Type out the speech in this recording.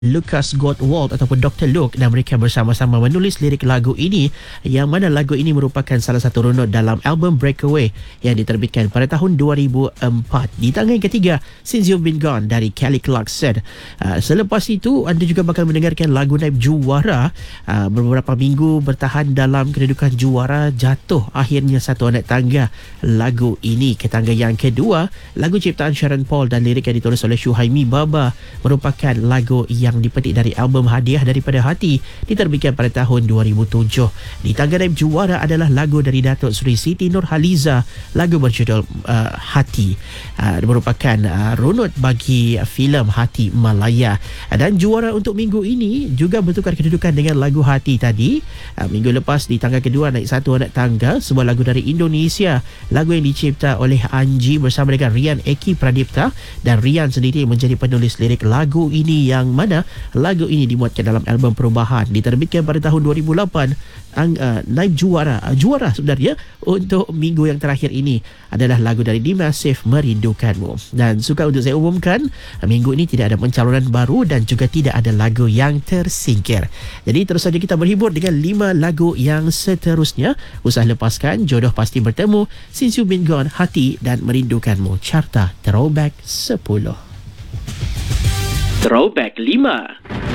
Lucas Gottwald ataupun Dr. Luke, dan mereka bersama-sama menulis lirik lagu ini, yang mana lagu ini merupakan salah satu runut dalam album Breakaway yang diterbitkan pada tahun 2004. Di tangga yang ketiga, Since You've Been Gone dari Kelly Clarkson. Selepas itu anda juga bakal mendengarkan lagu naib juara, beberapa minggu bertahan dalam kedudukan juara, jatuh akhirnya satu anak tangga lagu ini ke tangga yang kedua. Lagu ciptaan Sharon Paul dan lirik yang ditulis oleh Syuhaimi Baba merupakan lagu yang dipetik dari album Hadiah Daripada Hati, diterbitkan pada tahun 2007. Di tangga naib juara adalah lagu dari Datuk Seri Siti Nurhaliza, lagu berjudul Hati, merupakan runut bagi filem Hati Malaya. Dan juara untuk minggu ini juga bertukar kedudukan dengan lagu Hati tadi. Minggu lepas di tangga kedua naik satu anak tangga, sebuah lagu dari Indonesia, lagu yang dicipta oleh Anji bersama dengan Rian Eki Pradipta, dan Rian sendiri menjadi penulis lirik lagu ini, yang mana lagu ini dimuatkan dalam album Perubahan, diterbitkan pada tahun 2008. Naib juara sebenarnya untuk minggu yang terakhir ini adalah lagu dari Dimasif, Merindukanmu. Dan suka untuk saya umumkan, minggu ini tidak ada pencalonan baru dan juga tidak ada lagu yang tersingkir. Jadi terus saja kita berhibur dengan 5 lagu yang seterusnya. Usah lepaskan Jodoh Pasti Bertemu, Since You've Been Gone, Hati dan Merindukanmu. Carta Throwback 10. Throwback 5.